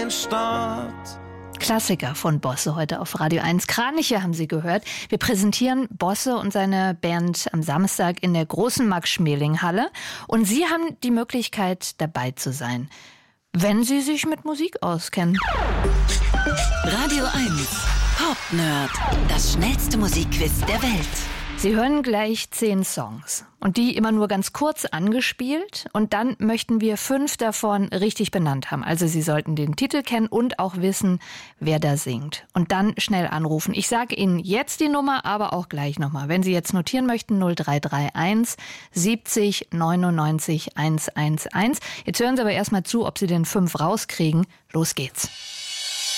Stadt. Klassiker von Bosse heute auf Radio 1. Kraniche haben Sie gehört. Wir präsentieren Bosse und seine Band am Samstag in der großen Max-Schmeling-Halle. Und Sie haben die Möglichkeit, dabei zu sein, wenn Sie sich mit Musik auskennen. Radio 1 Pop Nerd. Das schnellste Musikquiz der Welt. Sie hören gleich 10 Songs und die immer nur ganz kurz angespielt und dann möchten wir 5 davon richtig benannt haben. Also Sie sollten den Titel kennen und auch wissen, wer da singt. Und dann schnell anrufen. Ich sage Ihnen jetzt die Nummer, aber auch gleich nochmal. Wenn Sie jetzt notieren möchten, 0331 70 99 111. Jetzt hören Sie aber erstmal zu, ob Sie den 5 rauskriegen. Los geht's.